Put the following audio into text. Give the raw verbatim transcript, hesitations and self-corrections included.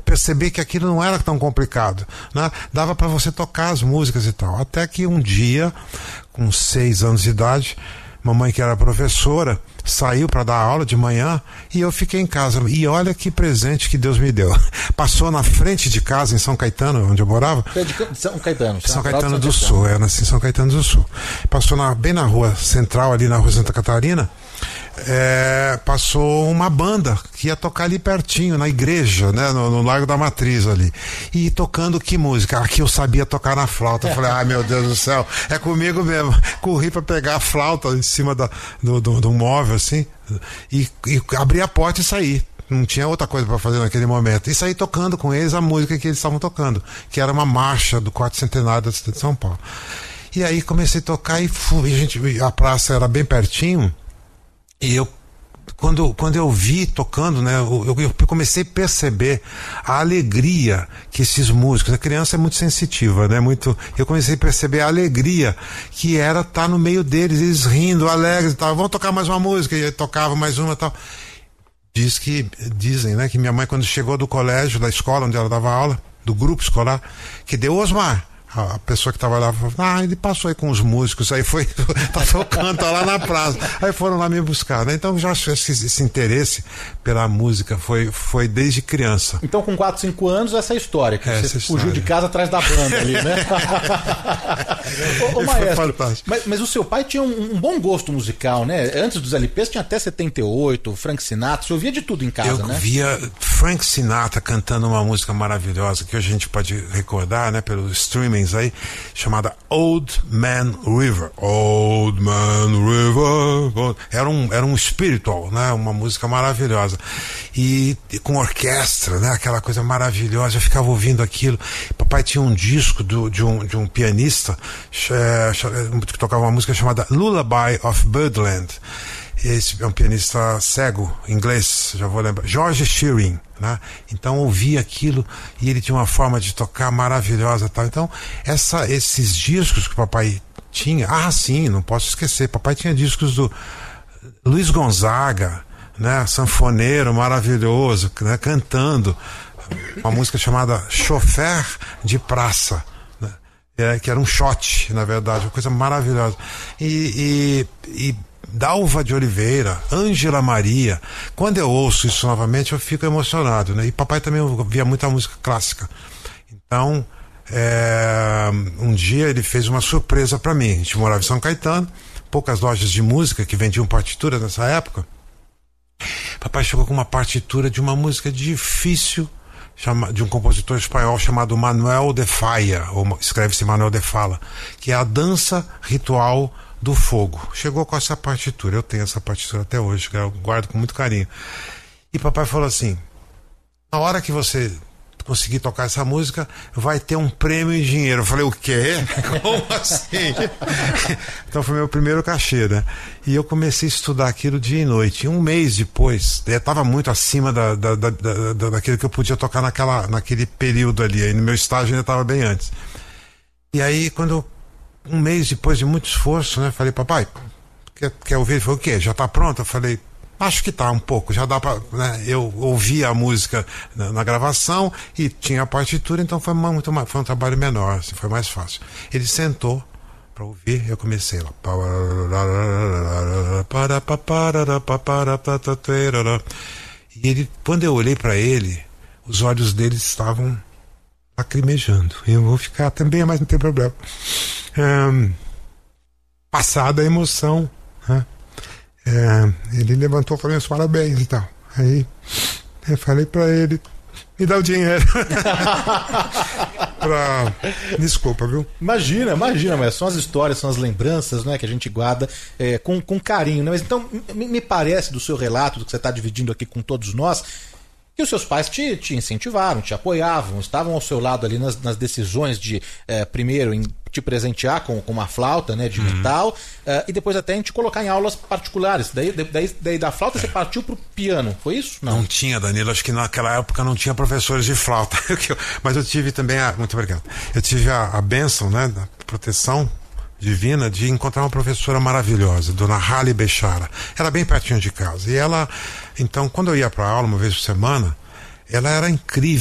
perceber que aquilo não era tão complicado, né? Dava para você tocar as músicas e tal. Até que um dia, com seis anos de idade, mamãe, que era professora, saiu para dar aula de manhã e eu fiquei em casa. E olha que presente que Deus me deu. Passou na frente de casa, em São Caetano, onde eu morava. São Caetano. São Caetano do Sul, era assim, São Caetano do Sul. Passou na, bem na rua central, ali na rua Santa Catarina. É, passou uma banda que ia tocar ali pertinho, na igreja, né, no, no Largo da Matriz ali, e tocando que música? Aqui eu sabia tocar na flauta. Eu falei, ai meu Deus do céu, é comigo mesmo. Corri pra pegar a flauta em cima da, do, do, do móvel assim, e, e abri a porta e saí. Não tinha outra coisa para fazer naquele momento. E saí tocando com eles a música que eles estavam tocando, que era uma marcha do quarto centenário da cidade de São Paulo. E aí comecei a tocar e fui, a, gente, a praça era bem pertinho. E eu, quando, quando eu vi tocando, né, eu, eu comecei a perceber a alegria que esses músicos, a criança é muito sensitiva, né, muito, eu comecei a perceber a alegria que era estar no meio deles, eles rindo, alegres e tal, vamos tocar mais uma música, e eu tocava mais uma e tal. Diz que, dizem, né, que minha mãe, quando chegou do colégio, da escola onde ela dava aula, do grupo escolar, que deu Osmar. A pessoa que estava lá falou, ah, ele passou aí com os músicos, aí foi, tá tocando, tá lá na praça. Aí foram lá me buscar, né? Então já esse, esse interesse pela música foi, foi desde criança. Então com quatro, cinco anos, essa história, que essa você história. Fugiu de casa atrás da banda ali, né? ô, ô, maestro, mas, mas o seu pai tinha um, um bom gosto musical, né? Antes dos L Ps tinha até setenta e oito, Frank Sinatra, você ouvia de tudo em casa, eu né? Eu via Frank Sinatra cantando uma música maravilhosa, que hoje a gente pode recordar, né, pelo streaming aí, chamada Old Man River. Old Man River. Era um, era um spiritual, né? Uma música maravilhosa. E, e com orquestra, né? Aquela coisa maravilhosa. Eu ficava ouvindo aquilo. Papai tinha um disco do, de, um, de um pianista é, que tocava uma música chamada Lullaby of Birdland. Esse é um pianista cego, inglês, já vou lembrar, George Shearing, né? Então ouvi aquilo e ele tinha uma forma de tocar maravilhosa, tal. Então essa, esses discos que o papai tinha, ah sim, não posso esquecer, papai tinha discos do Luiz Gonzaga, né? Sanfoneiro maravilhoso, né? Cantando uma música chamada Chofer de Praça, né? É, que era um shot, na verdade, uma coisa maravilhosa. E, e, e Dalva de Oliveira, Ângela Maria. Quando eu ouço isso novamente, eu fico emocionado, né? E papai também ouvia muita música clássica. Então, é, um dia ele fez uma surpresa para mim. A gente morava em São Caetano, poucas lojas de música que vendiam partituras nessa época. Papai chegou com uma partitura de uma música difícil, chama, de um compositor espanhol chamado Manuel de Falla, ou escreve-se Manuel de Falla, que é a dança ritual do fogo. Chegou com essa partitura, eu tenho essa partitura até hoje, que eu guardo com muito carinho. E papai falou assim, na hora que você conseguir tocar essa música, vai ter um prêmio em dinheiro. Eu falei, o quê? Como assim? Então foi meu primeiro cachê, né? E eu comecei a estudar aquilo dia e noite. E um mês depois, eu estava muito acima da, da, da, da, daquilo que eu podia tocar naquela, naquele período ali. Aí no meu estágio ainda estava bem antes. E aí, quando eu um mês depois de muito esforço, né? Falei, papai, quer, quer ouvir? Ele falou, o quê? Já tá pronto? Eu falei, acho que tá um pouco, já dá pra, né? Eu ouvi a música na, na gravação e tinha a partitura, então foi, muito, foi um trabalho menor, assim, foi mais fácil. Ele sentou pra ouvir, eu comecei lá. E ele, quando eu olhei pra ele, os olhos dele estavam lacrimejando. Eu vou ficar também, mas não tem problema. Um, passada a emoção, né? É, ele levantou e falou meus parabéns e tal. Aí eu falei pra ele, me dá o dinheiro. pra... Desculpa, viu? Imagina, imagina, mas são as histórias, são as lembranças, né, que a gente guarda é, com, com carinho, né? Mas então me, me parece do seu relato, do que você está dividindo aqui com todos nós, que os seus pais te, te incentivaram, te apoiavam, estavam ao seu lado ali nas, nas decisões de, é, primeiro, em te presentear com, com uma flauta, né, de uhum. metal, uh, e depois até em te colocar em aulas particulares. Daí, daí, daí da flauta é. você partiu pro piano, foi isso? Não. Não tinha, Danilo, acho que naquela época não tinha professores de flauta. Mas eu tive também a... Muito obrigado. Eu tive a, a bênção, né, da proteção divina de encontrar uma professora maravilhosa, dona Hali Bechara. Era bem pertinho de casa. E ela, então, quando eu ia pra aula uma vez por semana, ela era incrível.